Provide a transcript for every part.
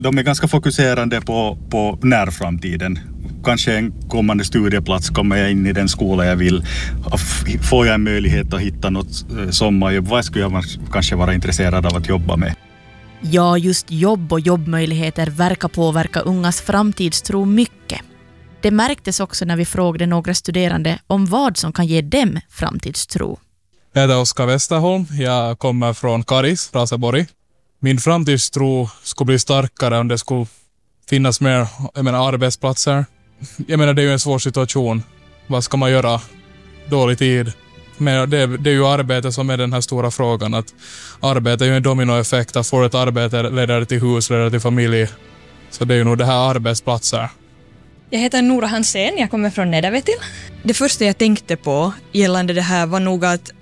De är ganska fokuserande på närframtiden. Kanske en kommande studieplats, kommer jag in i den skola jag vill. Får jag en möjlighet att hitta något sommarjobb? Vad skulle jag kanske vara intresserad av att jobba med? Ja, just jobb och jobbmöjligheter verkar påverka ungas framtidstro mycket. Det märktes också när vi frågade några studerande om vad som kan ge dem framtidstro. Jag heter Oskar Westerholm. Jag kommer från Karis, Raseborg. Min framtidstro skulle bli starkare om det skulle finnas mer arbetsplatser. Det är ju en svår situation. Vad ska man göra? Dålig tid. Men det är ju arbete som är den här stora frågan. Att arbete är ju en dominoeffekt. Att få ett arbete leder till hus, leder till familj. Så det är ju nog det här arbetsplatser. Jag heter Nora Hansén, jag kommer från Nedervetil. Det första jag tänkte på gällande det här var nog att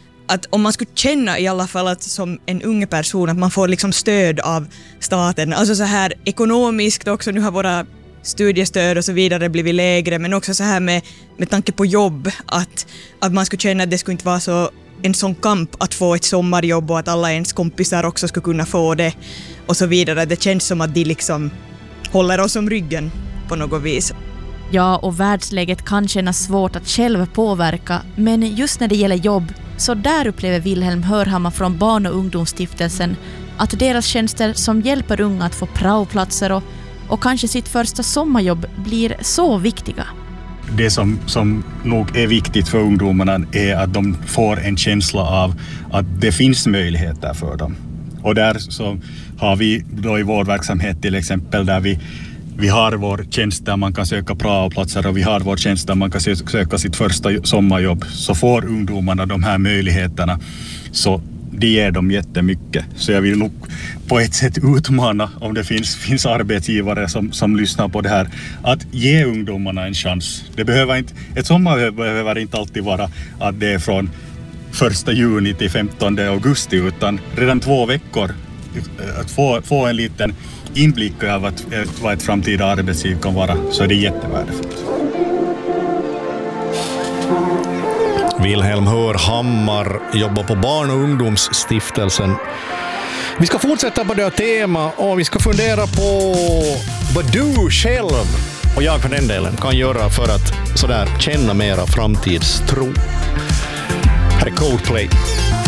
om man skulle känna i alla fall att som en ung person att man får liksom stöd av staten. Alltså så här ekonomiskt också, nu har våra studiestöd och så vidare blivit lägre, men också så här med tanke på jobb att man skulle känna att det skulle inte vara så en sån kamp att få ett sommarjobb och att alla ens kompisar också skulle kunna få det och så vidare. Det känns som att de liksom håller oss om ryggen på något vis. Ja, och världsläget kan kännas svårt att själv påverka, men just när det gäller jobb så där upplever Wilhelm Hörhammar från Barn- och ungdomsstiftelsen att deras tjänster som hjälper unga att få praoplatser och kanske sitt första sommarjobb blir så viktiga. Det som nog är viktigt för ungdomarna är att de får en känsla av att det finns möjligheter för dem. Och där så har vi då i vår verksamhet till exempel där vi har vår tjänst där man kan söka praoplatser och vi har vår tjänst där man kan söka sitt första sommarjobb. Så får ungdomarna de här möjligheterna, så det ger dem jättemycket. Så jag vill nog på ett sätt utmana, om det finns arbetsgivare som lyssnar på det här, att ge ungdomarna en chans. Ett sommarjobb behöver inte alltid vara att det är från 1 juni till 15 augusti, utan redan 2 veckor att få en liten inblick av vad ett framtida arbetsliv kan vara, så är det jättevärdefullt. Wilhelm Hörhammar jobbar på Barn- och ungdomsstiftelsen. Vi ska fortsätta på det tema och vi ska fundera på vad du själv och jag för den delen kan göra för att sådär känna mera framtidstro. Här är Coldplay.